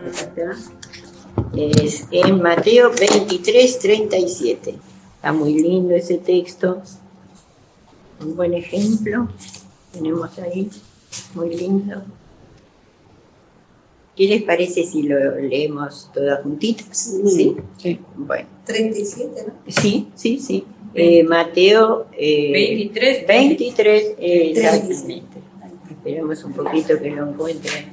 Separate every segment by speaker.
Speaker 1: Acá. Es en Mateo 23:37. Está muy lindo ese texto. Un buen ejemplo. Tenemos ahí. Muy lindo. ¿Qué les parece si lo leemos todas juntitas? ¿Sí?
Speaker 2: Sí.
Speaker 1: Bueno.
Speaker 3: 37, ¿no?
Speaker 1: Sí. Mateo 23, exactamente. Esperemos un poquito que lo encuentren.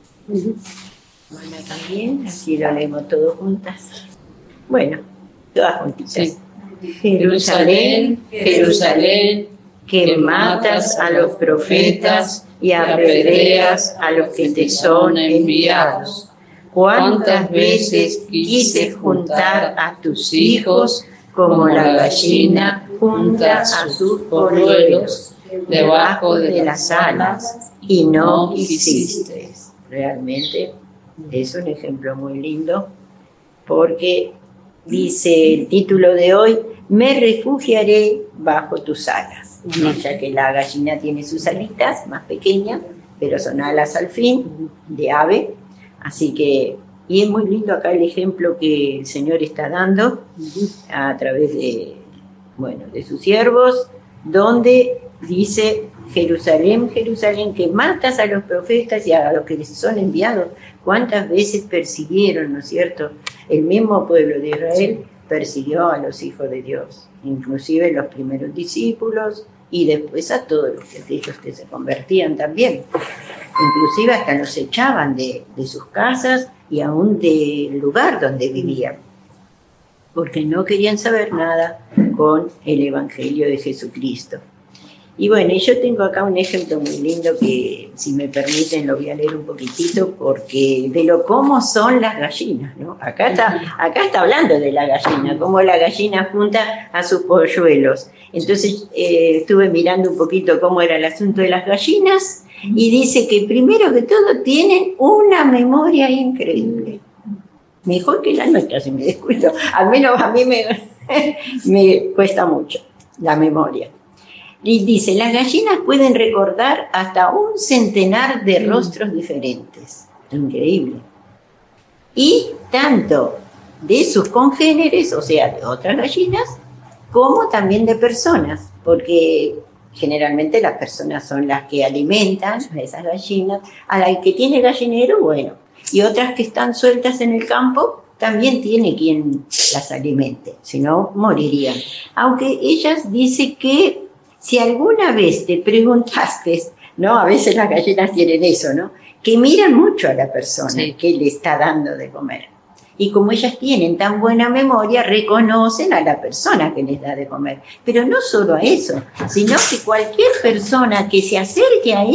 Speaker 1: Bueno, también, así lo leemos todos juntas. Bueno, todas juntitas.
Speaker 2: Sí.
Speaker 1: Jerusalén, Jerusalén, que matas a los profetas y apedreas a los que te son enviados. ¿Cuántas veces quise juntar a tus hijos como la gallina junta a sus polluelos debajo de las alas y no quisiste? Realmente es un ejemplo muy lindo porque dice el título de hoy: me refugiaré bajo tus alas. Ya que la gallina tiene sus alitas más pequeñas, pero son alas al fin de ave. Así que, y es muy lindo acá el ejemplo que el Señor está dando a través de sus siervos, donde dice: Jerusalén, Jerusalén, que matas a los profetas y a los que les son enviados. ¿Cuántas veces persiguieron, no es cierto? El mismo pueblo de Israel persiguió a los hijos de Dios, inclusive los primeros discípulos y después a todos aquellos que se convertían también. Inclusive hasta los echaban de sus casas y aún del lugar donde vivían, porque no querían saber nada con el Evangelio de Jesucristo. Y bueno, yo tengo acá un ejemplo muy lindo que, si me permiten, lo voy a leer un poquitito, porque de lo cómo son las gallinas, ¿no? Acá está hablando de la gallina, cómo la gallina junta a sus polluelos. Entonces estuve mirando un poquito cómo era el asunto de las gallinas, y dice que primero que todo tienen una memoria increíble. Mejor que la nuestra, si me descuido. Al menos a mí me cuesta mucho la memoria. Y dice: las gallinas pueden recordar hasta un centenar de rostros diferentes. Increíble. Y tanto de sus congéneres, o sea, de otras gallinas, como también de personas, porque generalmente las personas son las que alimentan a esas gallinas. A la que tiene gallinero, bueno, y otras que están sueltas en el campo, también tiene quien las alimente, si no morirían. Aunque ellas dicen que si alguna vez te preguntaste, ¿no? A veces las gallinas tienen eso, ¿no? Que miran mucho a la persona que le está dando de comer. Y como ellas tienen tan buena memoria, reconocen a la persona que les da de comer. Pero no solo a eso, sino que cualquier persona que se acerque a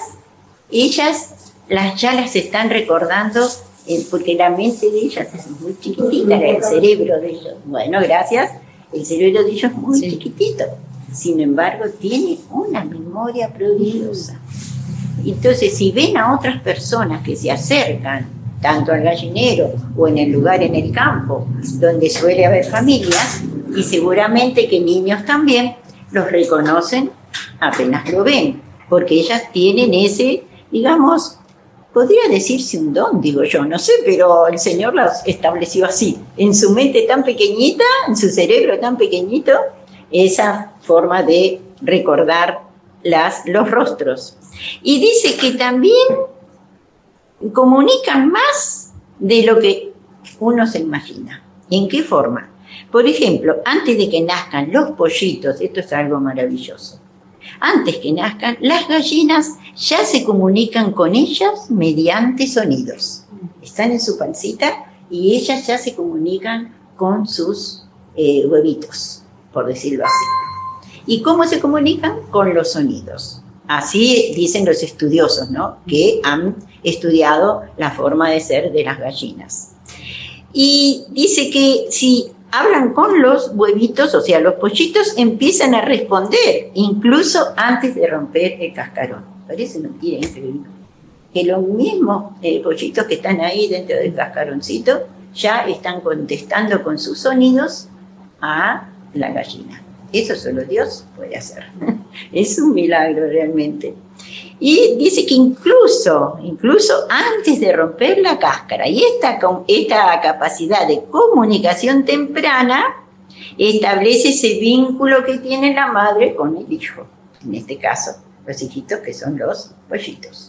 Speaker 1: ellas ya las están recordando, porque la mente de ellas es muy chiquitita, el cerebro de ellos. Bueno, gracias, el cerebro de ellos es muy chiquitito. Sin embargo, tiene una memoria prodigiosa. Entonces, si ven a otras personas que se acercan, tanto al gallinero o en el lugar en el campo, donde suele haber familias, y seguramente que niños también, los reconocen apenas lo ven, porque ellas tienen ese, digamos, podría decirse un don, digo yo, no sé, pero el Señor las estableció así, en su mente tan pequeñita, en su cerebro tan pequeñito, esa forma de recordar los rostros. Y dice que también comunican más de lo que uno se imagina. ¿En qué forma? Por ejemplo, antes de que nazcan los pollitos, esto es algo maravilloso, antes que nazcan, las gallinas ya se comunican con ellas mediante sonidos. Están en su pancita y ellas ya se comunican con sus huevitos, por decirlo así. ¿Y cómo se comunican? Con los sonidos. Así dicen los estudiosos, ¿no? Que han estudiado la forma de ser de las gallinas. Y dice que si hablan con los huevitos, o sea, los pollitos empiezan a responder, incluso antes de romper el cascarón. Parece mentira, increíble. Que los mismos pollitos que están ahí dentro del cascaroncito ya están contestando con sus sonidos a la gallina. Eso solo Dios puede hacer. Es un milagro realmente. Y dice que incluso antes de romper la cáscara, y esta capacidad de comunicación temprana establece ese vínculo que tiene la madre con el hijo, en este caso, los hijitos que son los pollitos.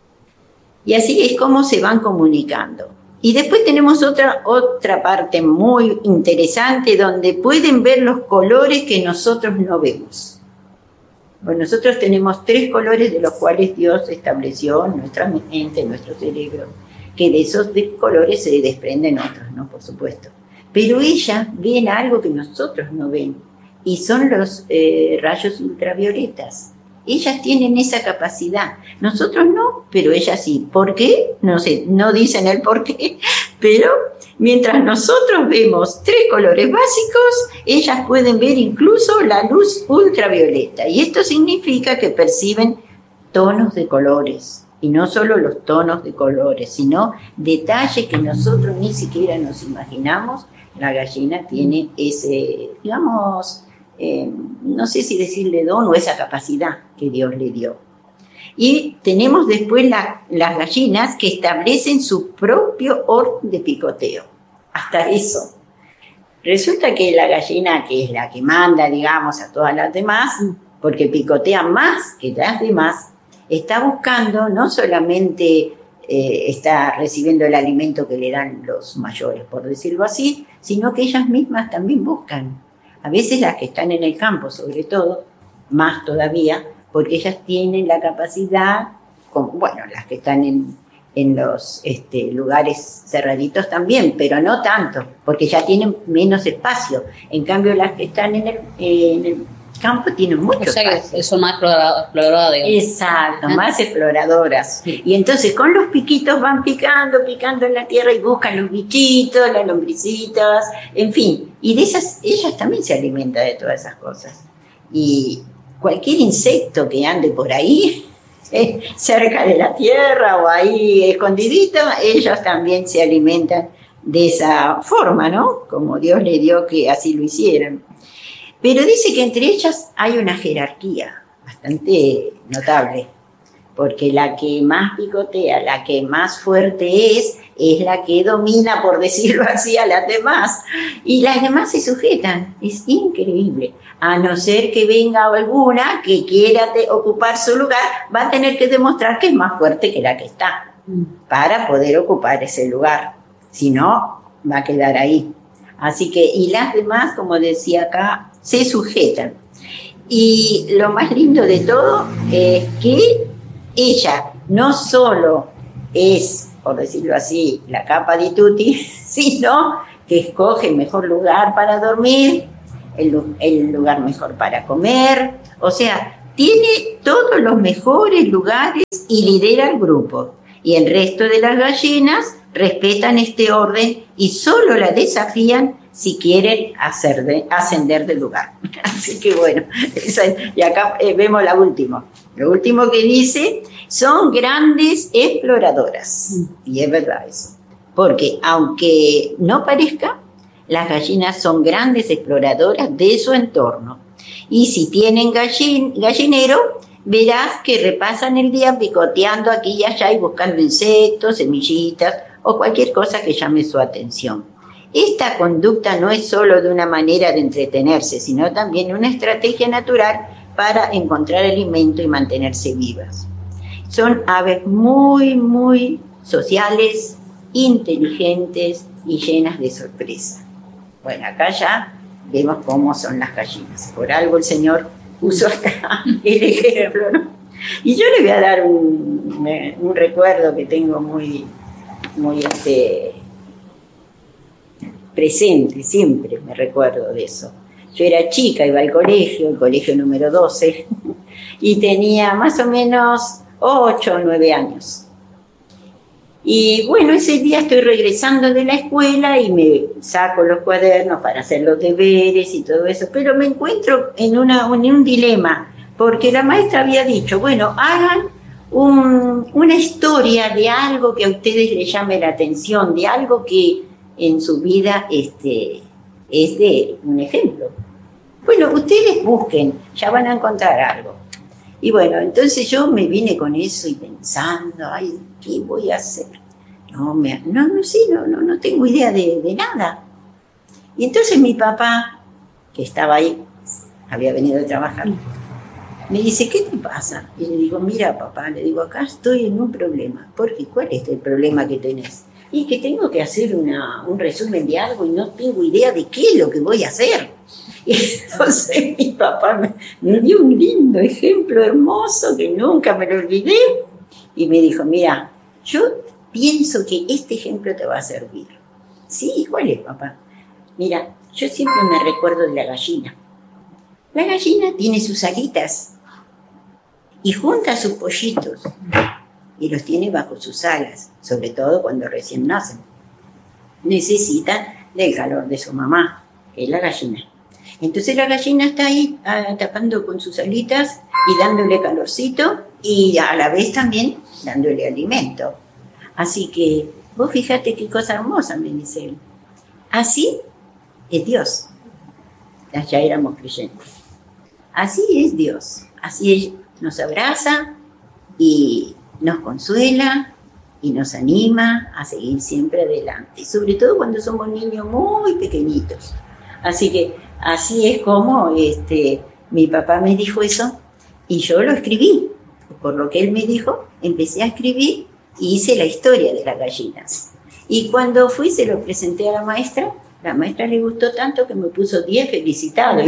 Speaker 1: Y así es como se van comunicando. Y después tenemos otra parte muy interesante donde pueden ver los colores que nosotros no vemos. Bueno, nosotros tenemos 3 colores de los cuales Dios estableció en nuestra mente, en nuestro cerebro, que de esos colores se desprenden otros, ¿no? Por supuesto. Pero ellas ven algo que nosotros no ven, y son los rayos ultravioletas. Ellas tienen esa capacidad, nosotros no, pero ellas sí. ¿Por qué? No sé, no dicen el por qué, pero mientras nosotros vemos 3 colores básicos, ellas pueden ver incluso la luz ultravioleta, y esto significa que perciben tonos de colores, y no solo los tonos de colores, sino detalles que nosotros ni siquiera nos imaginamos. La gallina tiene ese, digamos, no sé si decirle don o esa capacidad que Dios le dio. Y tenemos después las gallinas que establecen su propio orden de picoteo. Hasta eso. Resulta que la gallina, que es la que manda, digamos, a todas las demás, porque picotea más que las demás, está buscando, no solamente está recibiendo el alimento que le dan los mayores, por decirlo así, sino que ellas mismas también buscan. A veces las que están en el campo, sobre todo, más todavía, porque ellas tienen la capacidad, bueno, las que están en los lugares cerraditos también, pero no tanto, porque ya tienen menos espacio. En cambio, las que están en el campo tienen mucho espacio.
Speaker 2: Que son más exploradoras, digamos.
Speaker 1: Exacto, más exploradoras. Sí. Y entonces con los piquitos van picando en la tierra y buscan los bichitos, las lombricitas, en fin. Y de esas, ellas también se alimentan de todas esas cosas. Y cualquier insecto que ande por ahí, cerca de la tierra o ahí escondidito, ellos también se alimentan de esa forma, ¿no? Como Dios le dio que así lo hicieran. Pero dice que entre ellas hay una jerarquía bastante notable, porque la que más picotea, la que más fuerte es la que domina, por decirlo así, a las demás. Y las demás se sujetan, es increíble. A no ser que venga alguna que quiera ocupar su lugar, va a tener que demostrar que es más fuerte que la que está, para poder ocupar ese lugar. Si no, va a quedar ahí. Así que, y las demás, como decía acá, se sujetan. Y lo más lindo de todo es que ella no solo es, por decirlo así, la capa di tutti, sino que escoge el mejor lugar para dormir, el lugar mejor para comer, o sea, tiene todos los mejores lugares y lidera el grupo. Y el resto de las gallinas respetan este orden y solo la desafían si quieren ascender del lugar. Así que bueno, y acá vemos lo último que dice, son grandes exploradoras. Y es verdad eso, porque aunque no parezca, las gallinas son grandes exploradoras de su entorno. Y si tienen gallinero, verás que repasan el día picoteando aquí y allá y buscando insectos, semillitas o cualquier cosa que llame su atención. Esta conducta no es solo de una manera de entretenerse, sino también una estrategia natural para encontrar alimento y mantenerse vivas. Son aves muy, muy sociales, inteligentes y llenas de sorpresa. Bueno, acá ya vemos cómo son las gallinas. Por algo el Señor puso acá el ejemplo, ¿no? Y yo le voy a dar un recuerdo que tengo muy presente, siempre me recuerdo de eso. Yo era chica, iba al colegio, el colegio número 12, y tenía más o menos 8 o 9 años. Y bueno, ese día estoy regresando de la escuela y me saco los cuadernos para hacer los deberes y todo eso, pero me encuentro en un dilema, porque la maestra había dicho, bueno, hagan una historia de algo que a ustedes les llame la atención, de algo que en su vida es de un ejemplo. Bueno, ustedes busquen, ya van a encontrar algo. Y bueno, entonces yo me vine con eso y pensando, ay, ¿qué voy a hacer? No tengo idea de nada. Y entonces mi papá, que estaba ahí, había venido a trabajar, me dice, ¿qué te pasa? Y le digo, mira papá, le digo, acá estoy en un problema. ¿Por qué? ¿Cuál es el problema que tenés? Y que tengo que hacer un resumen de algo y no tengo idea de qué es lo que voy a hacer. Y entonces mi papá me dio un lindo ejemplo hermoso que nunca me lo olvidé y me dijo, mira, yo pienso que este ejemplo te va a servir. Sí, ¿cuál es, papá? Mira, yo siempre me recuerdo de la gallina. La gallina tiene sus alitas y junta sus pollitos y los tiene bajo sus alas, sobre todo cuando recién nacen. Necesitan del calor de su mamá, que es la gallina. Entonces la gallina está ahí tapando con sus alitas y dándole calorcito y a la vez también dándole alimento. Así que vos fíjate qué cosa hermosa, me dice él. Así es Dios. Ya éramos creyentes. Así es Dios. Así es, nos abraza y nos consuela y nos anima a seguir siempre adelante, sobre todo cuando somos niños muy pequeñitos. Así que así es como mi papá me dijo eso y yo lo escribí. Por lo que él me dijo, empecé a escribir y hice la historia de las gallinas. Y cuando fui se lo presenté a la maestra le gustó tanto que me puso 10 felicitados.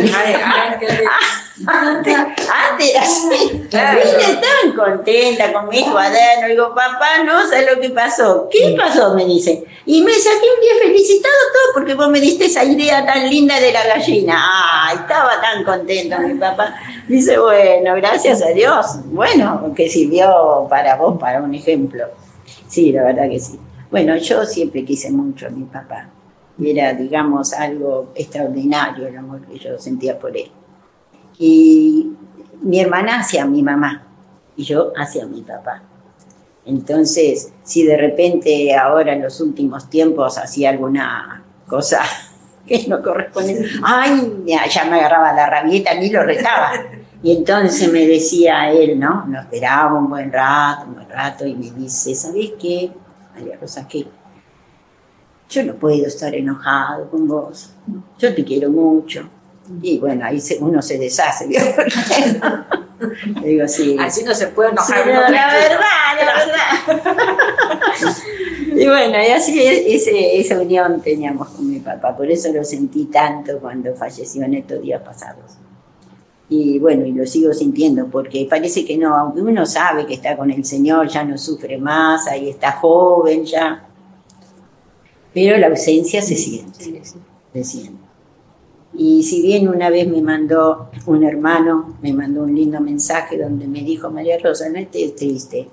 Speaker 1: Antes así, vine tan contenta con mi cuaderno. Digo, papá, no sé lo que pasó. ¿Qué pasó? Me dice. Y me saqué un 10 felicitado todo porque vos me diste esa idea tan linda de la gallina. Ay, estaba tan contento mi papá. Dice, bueno, gracias a Dios. Bueno, que sirvió para vos, para un ejemplo. Sí, la verdad que sí. Bueno, yo siempre quise mucho a mi papá. Era, digamos, algo extraordinario el amor que yo sentía por él. Y mi hermana hacia mi mamá y yo hacia mi papá. Entonces, si de repente ahora en los últimos tiempos hacía alguna cosa que no corresponde, ¡ay! Ya me agarraba la rabieta, ni lo retaba. Y entonces me decía él, ¿no? Nos esperaba un buen rato, y me dice, ¿sabés qué, María Rosa, qué? Yo no puedo estar enojado con vos, yo te quiero mucho. Y bueno, ahí uno se deshace. Le digo, sí.
Speaker 3: Así no se puede enojar.
Speaker 1: Sí, no, la verdad. Y bueno, y así esa unión teníamos con mi papá, por eso lo sentí tanto cuando falleció en estos días pasados. Y bueno, y lo sigo sintiendo, porque parece que no, aunque uno sabe que está con el Señor, ya no sufre más, ahí está joven ya. Pero la ausencia se siente, se siente. Y si bien una vez me mandó un hermano, me mandó un lindo mensaje donde me dijo, María Rosa, no estés triste,